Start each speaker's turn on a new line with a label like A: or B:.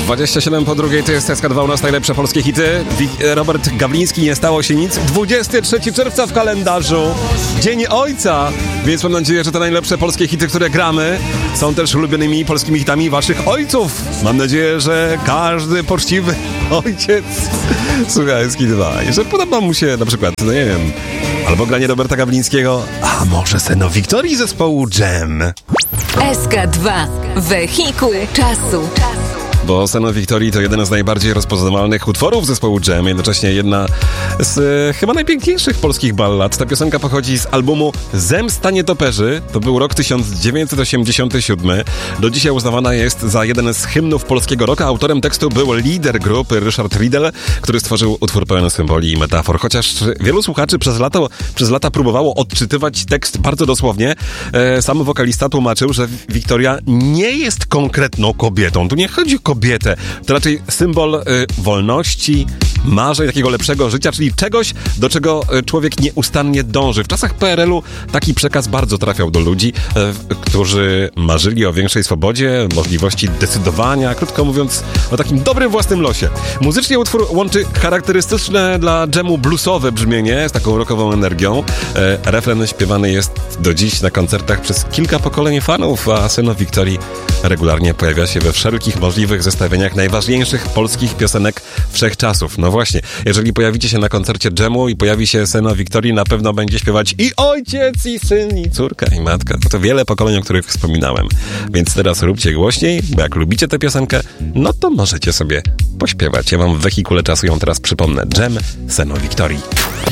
A: 27 po drugiej, to jest SK2, u nas najlepsze polskie hity. Robert Gawliński, nie stało się nic. 23 czerwca w kalendarzu, Dzień Ojca, więc mam nadzieję, że te najlepsze polskie hity, które gramy, są też ulubionymi polskimi hitami waszych ojców. Mam nadzieję, że każdy poczciwy ojciec słucha SK2 i że podoba mu się na przykład, no nie wiem, albo granie Roberta Gawlińskiego, a może Seno Wiktorii zespołu Dżem.
B: SK2. Wehikuł czasu.
A: Bo Seno Wiktorii to jeden z najbardziej rozpoznawalnych utworów zespołu Dżem, jednocześnie jedna z chyba najpiękniejszych polskich ballad. Ta piosenka pochodzi z albumu Zemsta Nietoperzy. To był rok 1987. Do dzisiaj uznawana jest za jeden z hymnów polskiego rocka. Autorem tekstu był lider grupy Ryszard Riedel, który stworzył utwór pełen symboli i metafor. Chociaż wielu słuchaczy przez lata próbowało odczytywać tekst bardzo dosłownie, sam wokalista tłumaczył, że Wiktoria nie jest konkretną kobietą. Tu nie chodzi o kobietę. To raczej symbol wolności, marzeń, takiego lepszego życia, czyli czegoś, do czego człowiek nieustannie dąży. W czasach PRL-u taki przekaz bardzo trafiał do ludzi, którzy marzyli o większej swobodzie, możliwości decydowania, krótko mówiąc, o takim dobrym własnym losie. Muzycznie utwór łączy charakterystyczne dla dżemu bluesowe brzmienie z taką rockową energią. Refren śpiewany jest do dziś na koncertach przez kilka pokoleń fanów, a Seno Wiktorii regularnie pojawia się we wszelkich możliwych zestawieniach najważniejszych polskich piosenek wszechczasów. No właśnie, jeżeli pojawicie się na koncercie dżemu i pojawi się Seno Wiktorii, na pewno będzie śpiewać i ojciec, i syn, i córka, i matka. To wiele pokoleń, o których wspominałem. Więc teraz róbcie głośniej, bo jak lubicie tę piosenkę, no to możecie sobie pośpiewać. Ja mam w wehikule czasu ją teraz przypomnę. Dżem Seno Wiktorii.